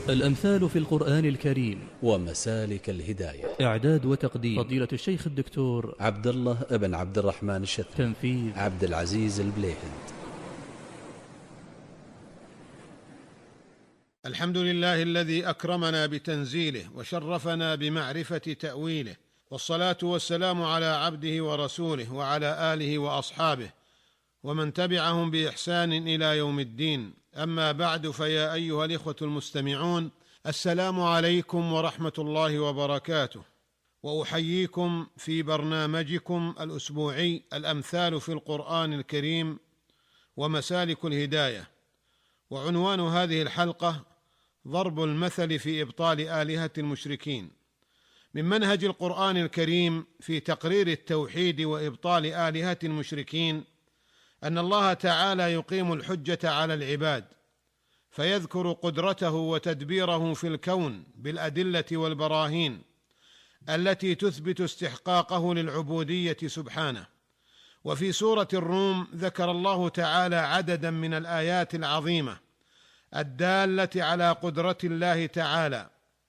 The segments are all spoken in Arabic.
الأمثال في القرآن الكريم ومسالك الهداية. إعداد وتقديم فضيلة الشيخ الدكتور عبد الله بن عبد الرحمن الشث. تنفيذ عبد العزيز البليهند. الحمد لله الذي أكرمنا بتنزيله وشرفنا بمعرفة تأويله، والصلاة والسلام على عبده ورسوله وعلى آله وأصحابه ومن تبعهم بإحسان إلى يوم الدين. أما بعد، فيا أيها الإخوة المستمعون، السلام عليكم ورحمة الله وبركاته، وأحييكم في برنامجكم الأسبوعي الأمثال في القرآن الكريم ومسالك الهداية. وعنوان هذه الحلقة ضرب المثل في إبطال آلهة المشركين. من منهج القرآن الكريم في تقرير التوحيد وإبطال آلهة المشركين أن الله تعالى يقيم الحجة على العباد، فيذكر قدرته وتدبيره في الكون بالأدلة والبراهين التي تثبت استحقاقه للعبودية سبحانه. وفي سورة الروم ذكر الله تعالى عددا من الآيات العظيمة الدالة على قدرة الله تعالى،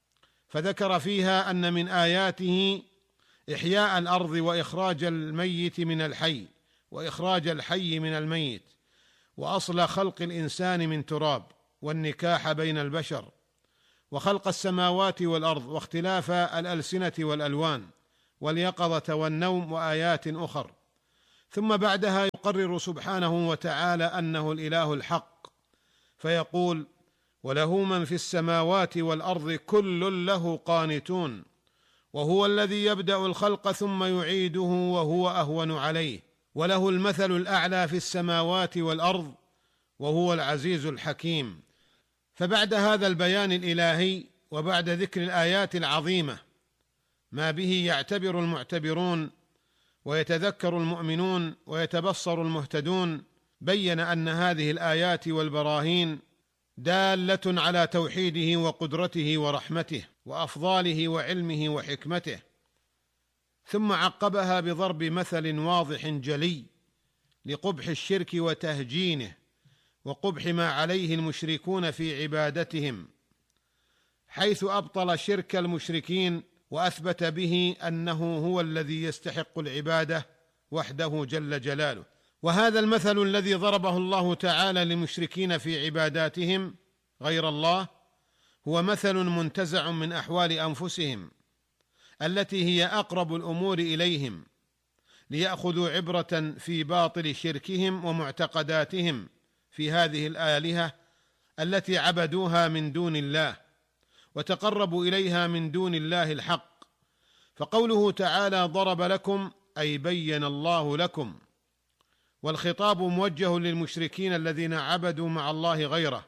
فذكر فيها أن من آياته إحياء الأرض وإخراج الميت من الحي وإخراج الحي من الميت، وأصل خلق الإنسان من تراب، والنكاح بين البشر، وخلق السماوات والأرض، واختلاف الألسنة والألوان، واليقظة والنوم، وآيات أخر. ثم بعدها يقرر سبحانه وتعالى أنه الإله الحق، فيقول: وله من في السماوات والأرض كل له قانتون، وهو الذي يبدأ الخلق ثم يعيده وهو أهون عليه، وله المثل الأعلى في السماوات والأرض وهو العزيز الحكيم. فبعد هذا البيان الإلهي وبعد ذكر الآيات العظيمة ما به يعتبر المعتبرون ويتذكر المؤمنون ويتبصر المهتدون، بين أن هذه الآيات والبراهين دالة على توحيده وقدرته ورحمته وأفضاله وعلمه وحكمته، ثم عقبها بضرب مثل واضح جلي لقبح الشرك وتهجينه وقبح ما عليه المشركون في عبادتهم، حيث أبطل شرك المشركين وأثبت به أنه هو الذي يستحق العبادة وحده جل جلاله. وهذا المثل الذي ضربه الله تعالى للمشركين في عباداتهم غير الله هو مثل منتزع من أحوال أنفسهم التي هي أقرب الأمور إليهم، ليأخذوا عبرة في باطل شركهم ومعتقداتهم في هذه الآلهة التي عبدوها من دون الله وتقربوا إليها من دون الله الحق. فقوله تعالى ضرب لكم أي بين الله لكم، والخطاب موجه للمشركين الذين عبدوا مع الله غيره.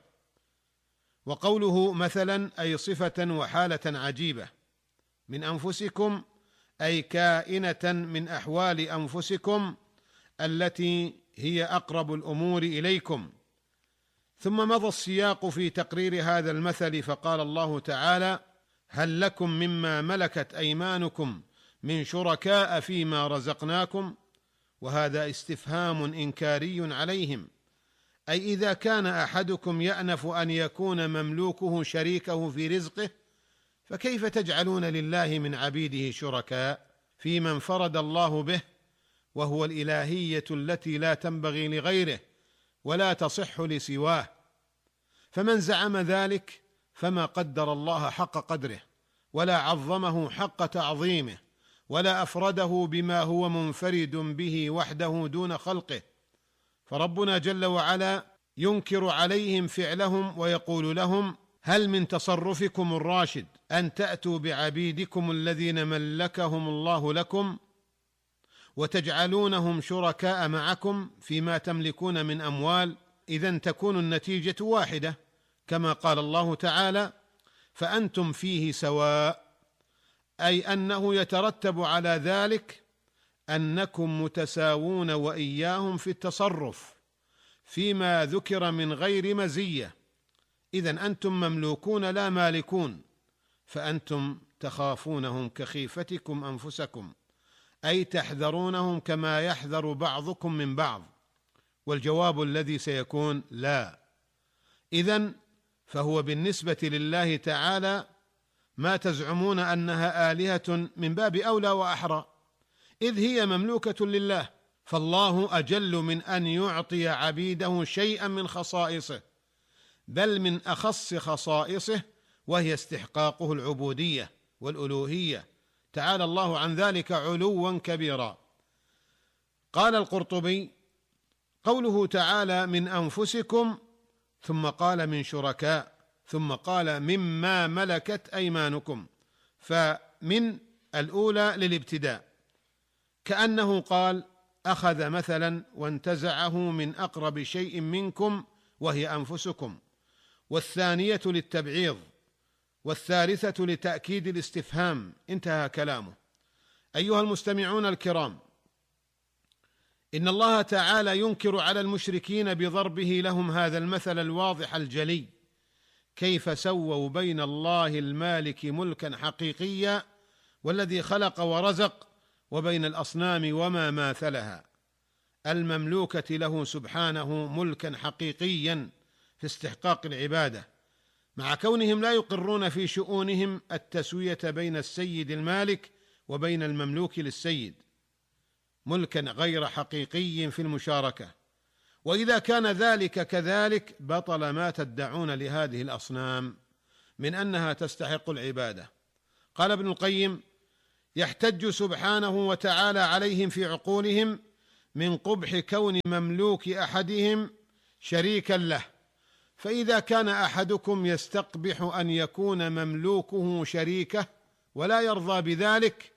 وقوله مثلا أي صفة وحالة عجيبة من أنفسكم، أي كائنة من أحوال أنفسكم التي هي أقرب الأمور إليكم. ثم مضى السياق في تقرير هذا المثل، فقال الله تعالى: هل لكم مما ملكت أيمانكم من شركاء فيما رزقناكم؟ وهذا استفهام إنكاري عليهم، أي إذا كان أحدكم يأنف أن يكون مملوكه شريكه في رزقه، فكيف تجعلون لله من عبيده شركاء فيما انفرد الله به، وهو الإلهية التي لا تنبغي لغيره ولا تصح لسواه. فمن زعم ذلك فما قدر الله حق قدره، ولا عظمه حق تعظيمه، ولا أفرده بما هو منفرد به وحده دون خلقه. فربنا جل وعلا ينكر عليهم فعلهم ويقول لهم: هل من تصرفكم الراشد أن تأتوا بعبيدكم الذين ملكهم الله لكم وتجعلونهم شركاء معكم فيما تملكون من أموال؟ إذن تكون النتيجة واحدة، كما قال الله تعالى: فأنتم فيه سواء، أي أنه يترتب على ذلك أنكم متساوون وإياهم في التصرف فيما ذكر من غير مزية. إذن أنتم مملوكون لا مالكون، فأنتم تخافونهم كخيفتكم أنفسكم، أي تحذرونهم كما يحذر بعضكم من بعض. والجواب الذي سيكون لا. إذن فهو بالنسبة لله تعالى ما تزعمون أنها آلهة من باب أولى وأحرى، إذ هي مملوكة لله، فالله أجل من أن يعطي عبيده شيئا من خصائصه، بل من أخص خصائصه، وهي استحقاقه العبودية والألوهية، تعالى الله عن ذلك علوا كبيرا. قال القرطبي: قوله تعالى من أنفسكم، ثم قال من شركاء، ثم قال مما ملكت أيمانكم، فمن الأولى للابتداء، كأنه قال أخذ مثلا وانتزعه من أقرب شيء منكم وهي أنفسكم، والثانية للتبعيض، والثالثة لتأكيد الاستفهام، انتهى كلامه. أيها المستمعون الكرام، إن الله تعالى ينكر على المشركين بضربه لهم هذا المثل الواضح الجلي، كيف سووا بين الله المالك ملكا حقيقيا والذي خلق ورزق، وبين الأصنام وما ماثلها المملوكة له سبحانه ملكا حقيقيا في استحقاق العبادة، مع كونهم لا يقرون في شؤونهم التسوية بين السيد المالك وبين المملوك للسيد، ملكا غير حقيقي في المشاركة. وإذا كان ذلك كذلك بطل ما تدعون لهذه الأصنام من أنها تستحق العبادة. قال ابن القيم: يحتج سبحانه وتعالى عليهم في عقولهم من قبح كون مملوك أحدهم شريكا له، فإذا كان أحدكم يستقبح أن يكون مملوكه شريكه ولا يرضى بذلك،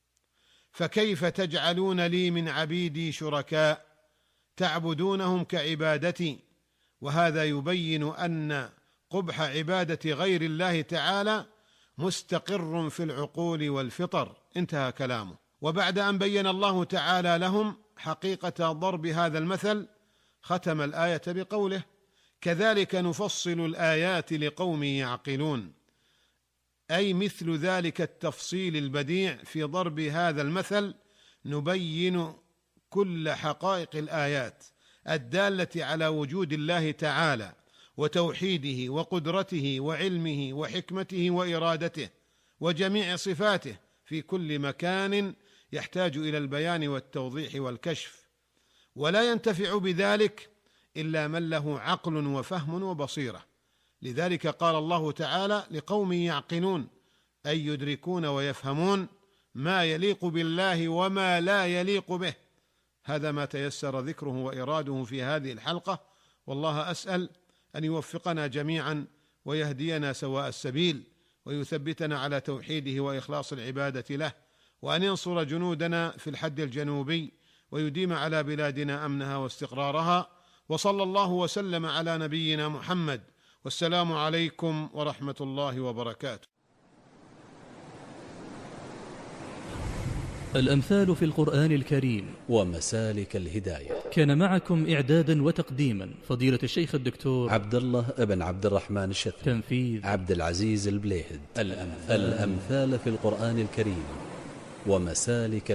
فكيف تجعلون لي من عبيدي شركاء تعبدونهم كعبادتي؟ وهذا يبين أن قبح عبادة غير الله تعالى مستقر في العقول والفطر، انتهى كلامه. وبعد أن بين الله تعالى لهم حقيقة ضرب هذا المثل، ختم الآية بقوله: كذلك نفصل الآيات لقوم يعقلون، أي مثل ذلك التفصيل البديع في ضرب هذا المثل نبين كل حقائق الآيات الدالة على وجود الله تعالى وتوحيده وقدرته وعلمه وحكمته وإرادته وجميع صفاته في كل مكان يحتاج إلى البيان والتوضيح والكشف، ولا ينتفع بذلك إلا من له عقل وفهم وبصيرة. لذلك قال الله تعالى لقوم يعقلون، أي يدركون ويفهمون ما يليق بالله وما لا يليق به. هذا ما تيسر ذكره وإراده في هذه الحلقة، والله أسأل أن يوفقنا جميعا ويهدينا سواء السبيل، ويثبتنا على توحيده وإخلاص العبادة له، وأن ينصر جنودنا في الحد الجنوبي، ويديم على بلادنا أمنها واستقرارها. وصلى الله وسلم على نبينا محمد، والسلام عليكم ورحمة الله وبركاته. الأمثال في القرآن الكريم ومسالك الهداية. كان معكم إعدادا وتقديما فضيلة الشيخ الدكتور عبد الله بن عبد الرحمن الشثري. تنفيذ عبد العزيز البليهد. الأمثال في القرآن الكريم ومسالك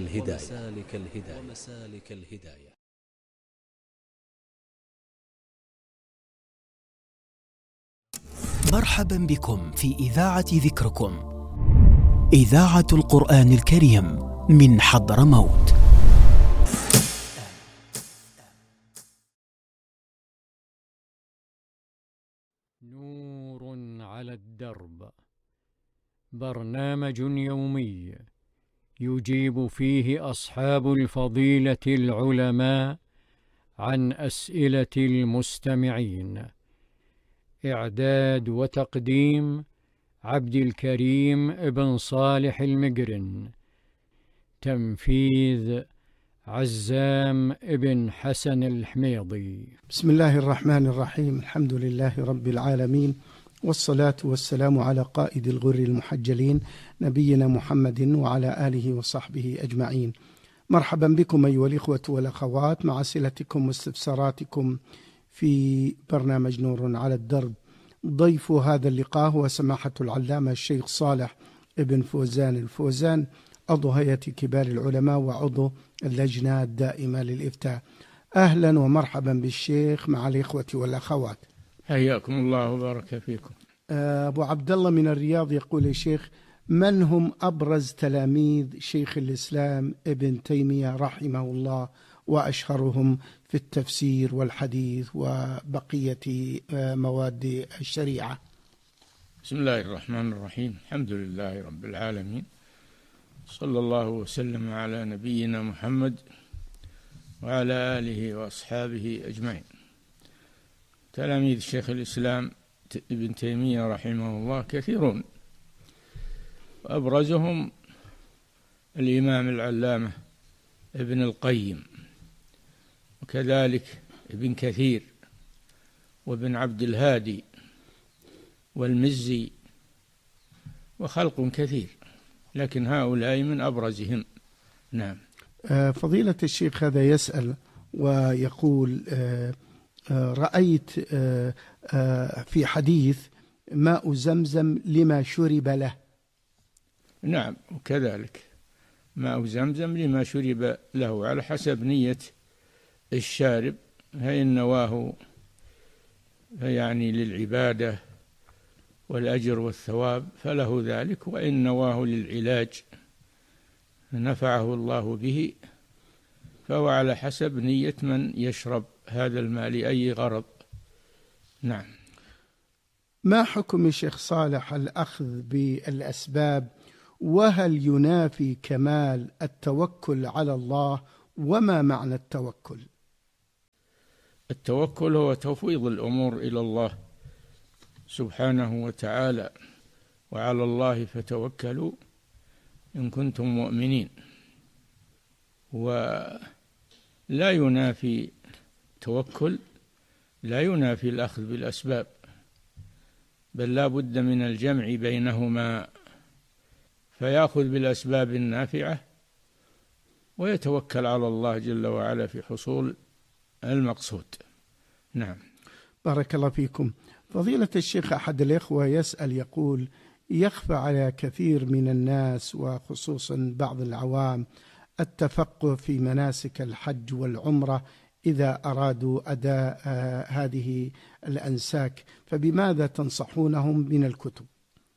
الهداية. مرحبا بكم في إذاعة ذكركم، إذاعة القرآن الكريم من حضرموت. نور على الدرب، برنامج يومي يجيب فيه أصحاب الفضيلة العلماء عن أسئلة المستمعين. إعداد وتقديم عبد الكريم ابن صالح المقرن. تنفيذ عزام ابن حسن الحميضي. بسم الله الرحمن الرحيم. الحمد لله رب العالمين، والصلاة والسلام على قائد الغر المحجلين نبينا محمد وعلى آله وصحبه أجمعين. مرحبا بكم أيها الإخوة والأخوات مع أسئلتكم واستفساراتكم في برنامج نور على الدرب. ضيف هذا اللقاء هو سماحة العلامة الشيخ صالح ابن فوزان الفوزان، عضو هيئة كبار العلماء وعضو اللجنة الدائمة للإفتاء. أهلا ومرحبا بالشيخ مع الإخوة والأخوات. حياكم الله وبارك فيكم. أبو عبد الله من الرياض يقول: يا شيخ، من هم أبرز تلاميذ شيخ الإسلام ابن تيمية رحمه الله وأشهرهم في التفسير والحديث وبقية مواد الشريعة؟ بسم الله الرحمن الرحيم. الحمد لله رب العالمين، صلى الله وسلم على نبينا محمد وعلى آله وأصحابه أجمعين. تلاميذ شيخ الإسلام ابن تيمية رحمه الله كثيرون، وأبرزهم الإمام العلامة ابن القيم، وكذلك ابن كثير وابن عبد الهادي والمزي وخلق كثير، لكن هؤلاء من أبرزهم. نعم. فضيلة الشيخ هذا يسأل ويقول: رأيت في حديث ماء زمزم لما شرب له. نعم، وكذلك ماء زمزم لما شرب له على حسب نية الشارب، هي النواه يعني للعبادة والأجر والثواب فله ذلك، وإن نواه للعلاج نفعه الله به فهو على حسب نية من يشرب هذا الماء لأي غرض. نعم. ما حكم الشيخ صالح الأخذ بالأسباب، وهل ينافي كمال التوكل على الله؟ وما معنى التوكل؟ التوكل هو تفويض الأمور إلى الله سبحانه وتعالى، وعلى الله فتوكلوا إن كنتم مؤمنين. ولا ينافي التوكل، لا ينافي الأخذ بالأسباب، بل لا بد من الجمع بينهما، فيأخذ بالأسباب النافعة ويتوكل على الله جل وعلا في حصول المقصود. نعم. بارك الله فيكم. فضيلة الشيخ، أحد الإخوة يسأل يقول: يخفى على كثير من الناس وخصوصا بعض العوام التفقه في مناسك الحج والعمرة إذا أرادوا أداء هذه الأنساك، فبماذا تنصحونهم من الكتب؟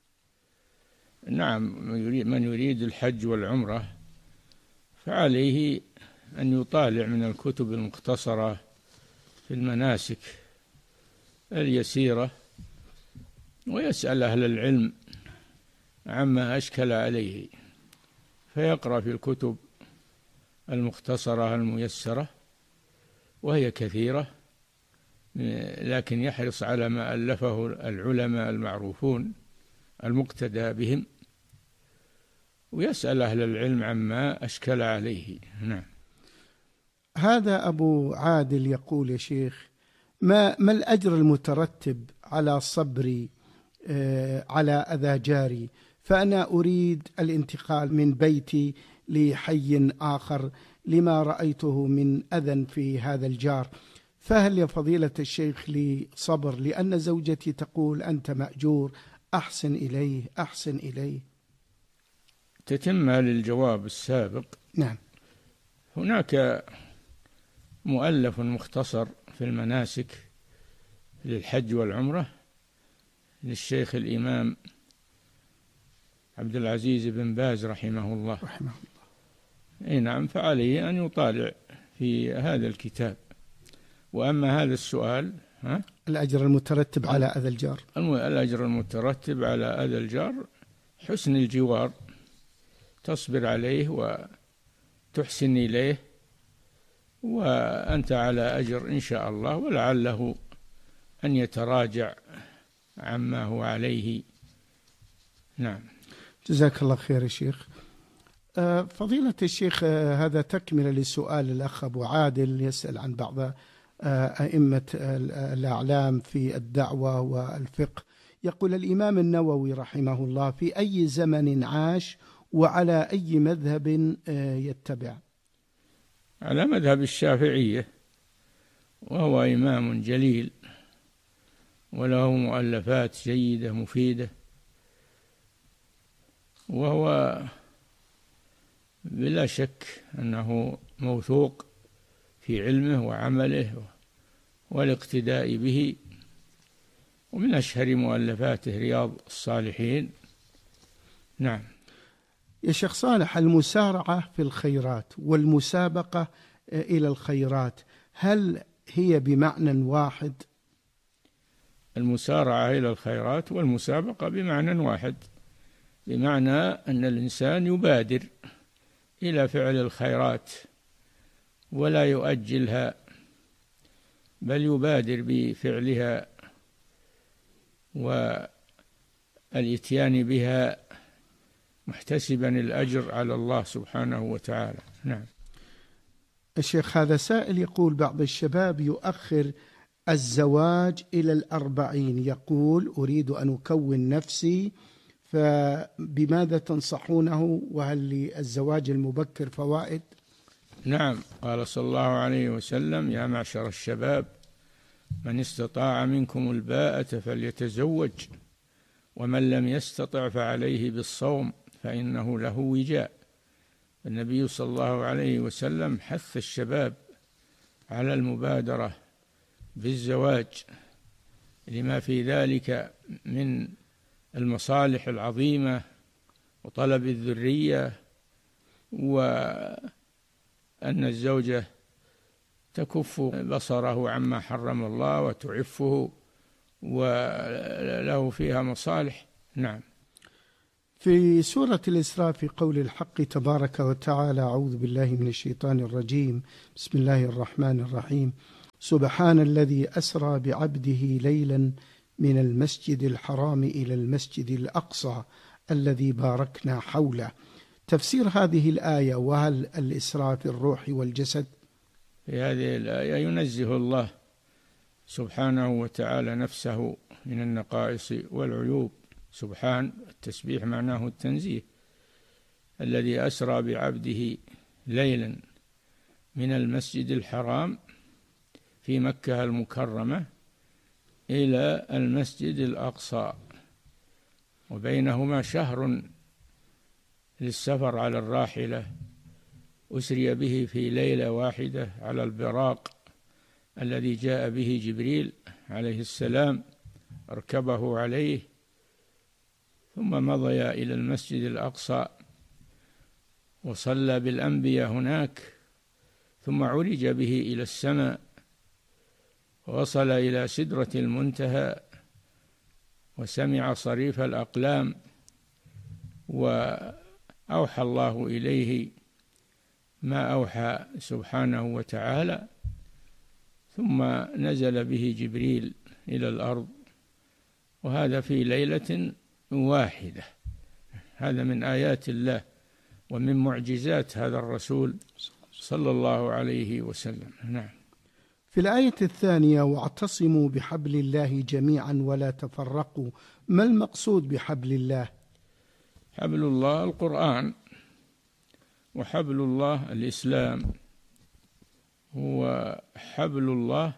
نعم، من يريد الحج والعمرة فعليه أن يطالع من الكتب المختصرة في المناسك اليسيرة، ويسأل أهل العلم عما أشكل عليه، فيقرأ في الكتب المختصرة الميسرة وهي كثيرة، لكن يحرص على ما ألفه العلماء المعروفون المقتدى بهم، ويسأل أهل العلم عما أشكل عليه. نعم. هذا أبو عادل يقول: يا شيخ، ما الأجر المترتب على صبري على أذى جاري؟ فأنا أريد الانتقال من بيتي لحي آخر لما رأيته من أذى في هذا الجار، فهل يا فضيلة الشيخ لي صبر؟ لأن زوجتي تقول: أنت مأجور، أحسن إليه أحسن إليه. تتم للجواب السابق. نعم. هناك مؤلف مختصر في المناسك للحج والعمرة للشيخ الإمام عبد العزيز بن باز رحمه الله. أي نعم، فعليه أن يطالع في هذا الكتاب. وأما هذا السؤال، الأجر المترتب على أذى الجار. الأجر المترتب على أذى الجار حسن الجوار، تصبر عليه وتحسن إليه، وأنت على أجر إن شاء الله، ولعله أن يتراجع عما هو عليه. نعم. جزاك الله خير يا شيخ. فضيلة الشيخ، هذا تكملة لسؤال الأخ أبو عادل، يسأل عن بعض أئمة الأعلام في الدعوة والفقه. يقول: الإمام النووي رحمه الله في أي زمن عاش وعلى أي مذهب يتبع؟ على مذهب الشافعية، وهو إمام جليل وله مؤلفات جيدة مفيدة، وهو بلا شك أنه موثوق في علمه وعمله والاقتداء به، ومن أشهر مؤلفاته رياض الصالحين. نعم. يا شيخ صالح، المسارعة في الخيرات والمسابقة إلى الخيرات هل هي بمعنى واحد؟ المسارعة إلى الخيرات والمسابقة بمعنى واحد، بمعنى أن الإنسان يبادر إلى فعل الخيرات ولا يؤجلها، بل يبادر بفعلها والإتيان بها محتسبا الأجر على الله سبحانه وتعالى. نعم. الشيخ، هذا سائل يقول: بعض الشباب يؤخر الزواج إلى 40، يقول: أريد أن أكون نفسي، فبماذا تنصحونه؟ وهل للزواج المبكر فوائد؟ نعم، قال صلى الله عليه وسلم: يا معشر الشباب من استطاع منكم الباءة فليتزوج، ومن لم يستطع فعليه بالصوم فإنه له وجاء. النبي صلى الله عليه وسلم حث الشباب على المبادرة بالزواج لما في ذلك من المصالح العظيمة وطلب الذرية، وأن الزوجة تكف بصره عما حرم الله وتعفه وله فيها مصالح. نعم. في سورة الإسراء في قول الحق تبارك وتعالى: أعوذ بالله من الشيطان الرجيم، بسم الله الرحمن الرحيم: سبحان الذي أسرى بعبده ليلا من المسجد الحرام إلى المسجد الأقصى الذي باركنا حوله. تفسير هذه الآية: وهل الإسراء في الروح والجسد؟ في هذه الآية ينزه الله سبحانه وتعالى نفسه من النقائص والعيوب. سبحان التسبيح معناه التنزيه. الذي أسرى بعبده ليلا من المسجد الحرام في مكة المكرمة إلى المسجد الأقصى، وبينهما شهر للسفر على الراحلة، أسري به في ليلة واحدة على البراق الذي جاء به جبريل عليه السلام، اركبه عليه، ثم مضي إلى المسجد الأقصى وصلى بالأنبياء هناك، ثم عرج به إلى السماء ووصل إلى سدرة المنتهى وسمع صريف الأقلام، وأوحى الله إليه ما أوحى سبحانه وتعالى، ثم نزل به جبريل إلى الأرض، وهذا في ليلة واحدة. هذا من آيات الله ومن معجزات هذا الرسول صلى الله عليه وسلم. نعم. في الآية الثانية: واعتصموا بحبل الله جميعا ولا تفرقوا، ما المقصود بحبل الله؟ حبل الله القرآن، وحبل الله الإسلام، هو حبل الله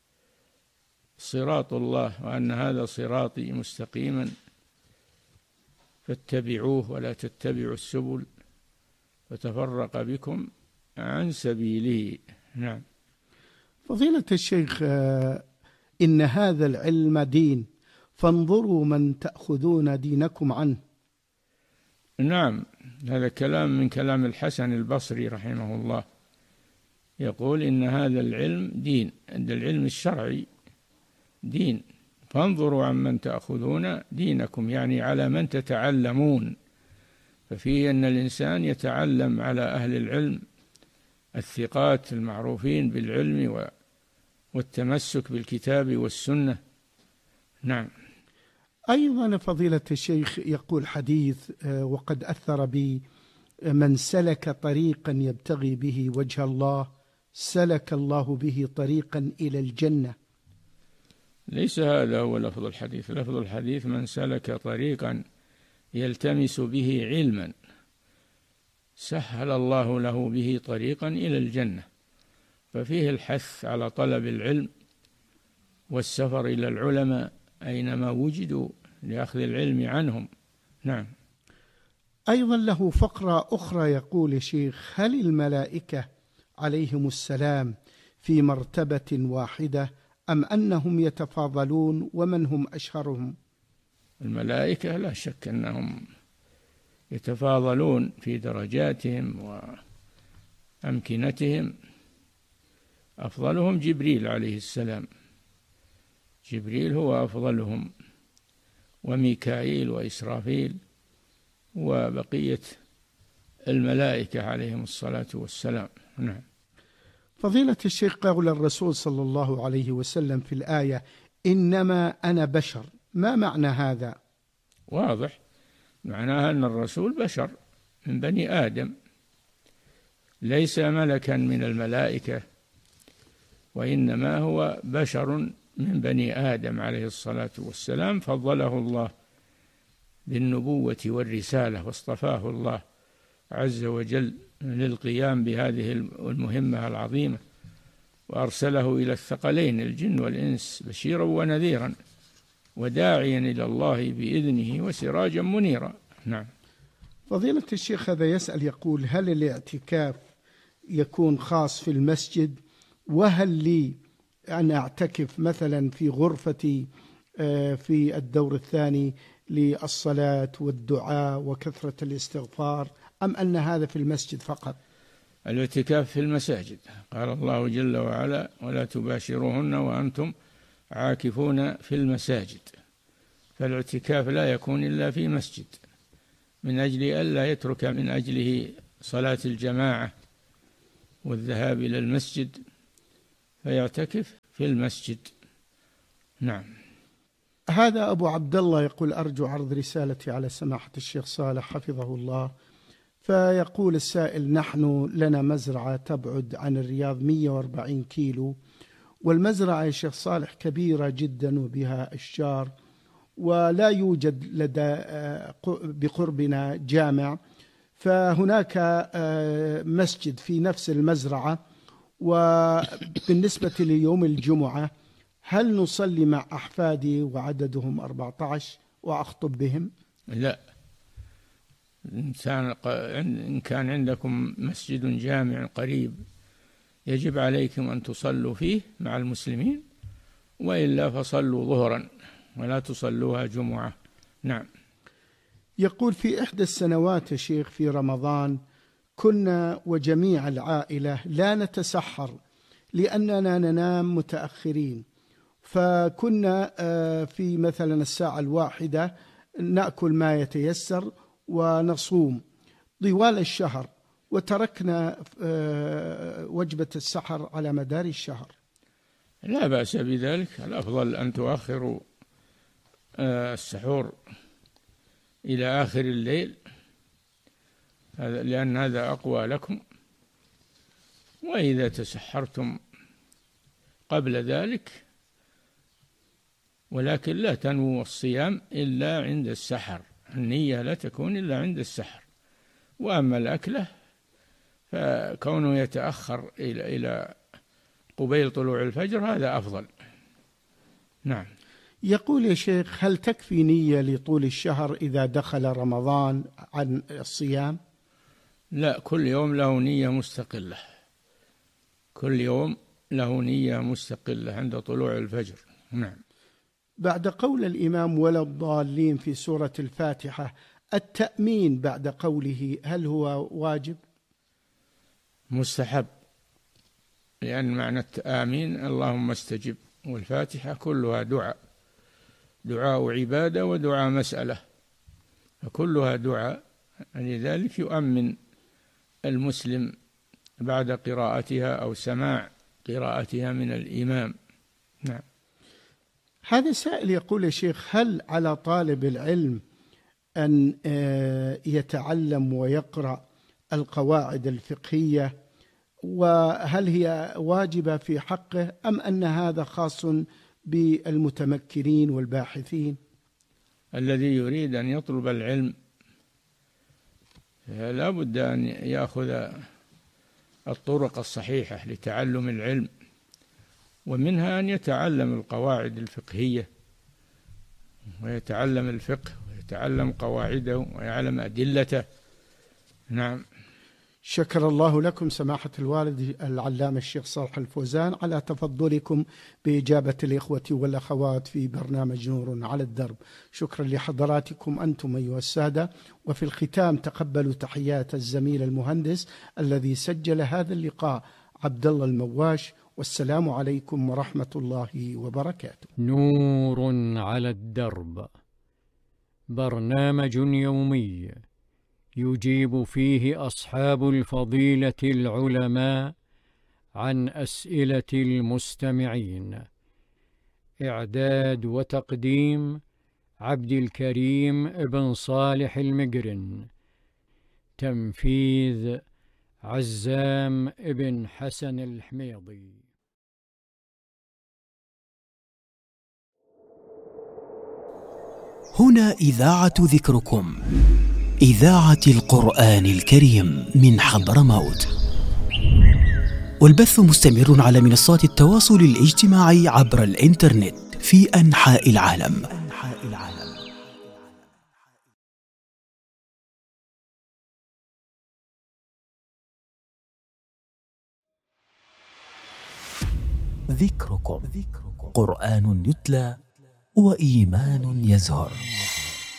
صراط الله، وأن هذا صراطي مستقيما فاتبعوه ولا تتبعوا السبل فتفرق بكم عن سبيله. نعم. فضيلة الشيخ، إن هذا العلم دين، فانظروا من تأخذون دينكم عنه. نعم، هذا كلام من كلام الحسن البصري رحمه الله، يقول إن هذا العلم دين، عند العلم الشرعي دين، فانظروا عمن تأخذون دينكم، يعني على من تتعلمون. ففيه أن الإنسان يتعلم على أهل العلم الثقات المعروفين بالعلم والتمسك بالكتاب والسنة. نعم. أيضا فضيلة الشيخ، يقول حديث وقد أثر بي: من سلك طريقا يبتغي به وجه الله سلك الله به طريقا إلى الجنة. ليس هذا هو لفظ الحديث. لفظ الحديث: من سلك طريقا يلتمس به علما سهل الله له به طريقا إلى الجنة. ففيه الحث على طلب العلم والسفر إلى العلماء أينما وجدوا لأخذ العلم عنهم. نعم. أيضا له فقرة أخرى، يقول يا شيخ: هل الملائكة عليهم السلام في مرتبة واحدة أم أنهم يتفاضلون؟ ومن هم أشهرهم؟ الملائكة لا شك أنهم يتفاضلون في درجاتهم وأمكنتهم. أفضلهم جبريل عليه السلام، جبريل هو أفضلهم، وميكائيل وإسرافيل وبقية الملائكة عليهم الصلاة والسلام. نعم. فضيلة الشيخ، قول الرسول صلى الله عليه وسلم في الآية إنما أنا بشر، ما معنى هذا؟ واضح، معناها أن الرسول بشر من بني آدم، ليس ملكا من الملائكة، وإنما هو بشر من بني آدم عليه الصلاة والسلام، فضله الله بالنبوة والرسالة، واصطفاه الله عز وجل للقيام بهذه المهمة العظيمة، وأرسله إلى الثقلين الجن والإنس بشيرا ونذيرا وداعيا إلى الله بإذنه وسراجا منيرا. نعم. فضيلة الشيخ، هذا يسأل يقول: هل الاعتكاف يكون خاص في المسجد؟ وهل لي أن أعتكف مثلا في غرفتي في الدور الثاني للصلاة والدعاء وكثرة الاستغفار، أم أن هذا في المسجد فقط؟ الاعتكاف في المساجد، قال الله جل وعلا: ولا تباشروهن وأنتم عاكفون في المساجد. فالاعتكاف لا يكون إلا في مسجد، من أجل ألا يترك من أجله صلاة الجماعة والذهاب إلى المسجد، فيعتكف في المسجد. نعم. هذا أبو عبد الله يقول: أرجو عرض رسالتي على سماحة الشيخ صالح حفظه الله. فيقول السائل: نحن لنا مزرعة تبعد عن الرياض 140 كيلو، والمزرعة يا شيخ صالح كبيرة جدا وبها أشجار، ولا يوجد لدى بقربنا جامع، فهناك مسجد في نفس المزرعة، وبالنسبة ليوم الجمعة هل نصلي مع أحفادي وعددهم 14 وأخطب بهم؟ لا، إن كان عندكم مسجد جامع قريب يجب عليكم أن تصلوا فيه مع المسلمين، وإلا فصلوا ظهرا ولا تصلوها جمعة. نعم. يقول: في إحدى السنوات يا شيخ في رمضان كنا وجميع العائلة لا نتسحر لأننا ننام متأخرين، فكنا في مثلا الساعة 1 نأكل ما يتيسر ونصوم طوال الشهر، وتركنا وجبة السحر على مدار الشهر. لا بأس بذلك، الأفضل أن تؤخروا السحور إلى آخر الليل، لأن هذا أقوى لكم. وإذا تسحرتم قبل ذلك، ولكن لا تنووا الصيام إلا عند السحر، النية لا تكون إلا عند السحر. وأما الأكلة فكونه يتأخر إلى قبيل طلوع الفجر هذا أفضل. نعم. يقول يا شيخ: هل تكفي نية لطول الشهر إذا دخل رمضان عن الصيام؟ لا، كل يوم له نية مستقلة، كل يوم له نية مستقلة عند طلوع الفجر. نعم. بعد قول الإمام ولا الضالين في سورة الفاتحة، التأمين بعد قوله هل هو واجب؟ مستحب، لأن معنى الآمين اللهم استجب، والفاتحة كلها دعاء عبادة ودعاء مسألة، فكلها دعاء، لذلك يؤمن المسلم بعد قراءتها أو سماع قراءتها من الإمام. نعم. هذا سائل يقول يا شيخ: هل على طالب العلم أن يتعلم ويقرأ القواعد الفقهية، وهل هي واجبة في حقه أم أن هذا خاص بالمتمكنين والباحثين؟ الذي يريد أن يطلب العلم لا بد أن يأخذ الطرق الصحيحة لتعلم العلم، ومنها أن يتعلم القواعد الفقهية، ويتعلم الفقه ويتعلم قواعده ويعلم أدلته. نعم. شكر الله لكم سماحة الوالد العلامة الشيخ صالح الفوزان على تفضلكم بإجابة الإخوة والأخوات في برنامج نور على الدرب. شكرا لحضراتكم أنتم أيها السادة. وفي الختام تقبلوا تحيات الزميل المهندس الذي سجل هذا اللقاء عبد الله المواش، والسلام عليكم ورحمة الله وبركاته. نور على الدرب، برنامج يومي يجيب فيه أصحاب الفضيلة العلماء عن أسئلة المستمعين. إعداد وتقديم عبد الكريم بن صالح المقرن. تنفيذ عزام بن حسن الحميضي. هنا إذاعة ذكركم، إذاعة القرآن الكريم من حضرموت، والبث مستمر على منصات التواصل الاجتماعي عبر الإنترنت في أنحاء العالم. ذكركم، قرآن يتلى وإيمان يزهر.